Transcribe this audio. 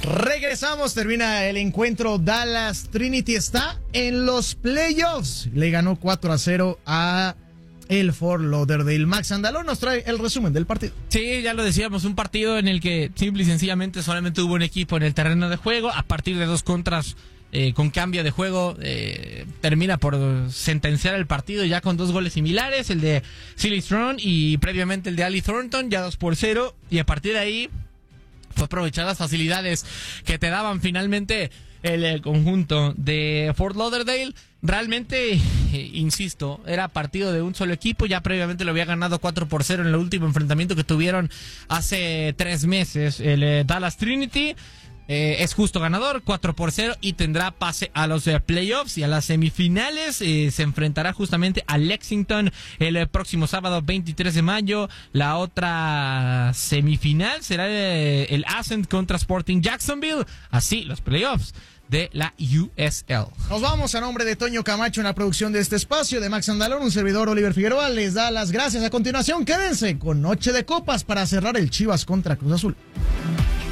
Regresamos, termina el encuentro. Dallas Trinity está en los playoffs. Le ganó 4-0 a el Fort Lauderdale. Max Andalón nos trae el resumen del partido. Sí, ya lo decíamos, un partido en el que simple y sencillamente solamente hubo un equipo en el terreno de juego. A partir de 2 contras con cambio de juego, termina por sentenciar el partido ya con 2 goles similares, el de Silly Strong y previamente el de Ali Thornton, ya 2-0, y a partir de ahí fue aprovechar las facilidades que te daban finalmente el conjunto de Fort Lauderdale. Realmente, insisto, era partido de un solo equipo. Ya previamente lo había ganado 4-0 en el último enfrentamiento que tuvieron hace 3 meses el Dallas Trinity. Es justo ganador, 4-0, y tendrá pase a los playoffs y a las semifinales. Se enfrentará justamente a Lexington el próximo sábado 23 de mayo. La otra semifinal será el Ascent contra Sporting Jacksonville. Así, los playoffs de la USL. Nos vamos a nombre de Toño Camacho en la producción de este espacio, de Max Andalón, un servidor Oliver Figueroa les da las gracias. A continuación, quédense con Noche de Copas para cerrar el Chivas contra Cruz Azul.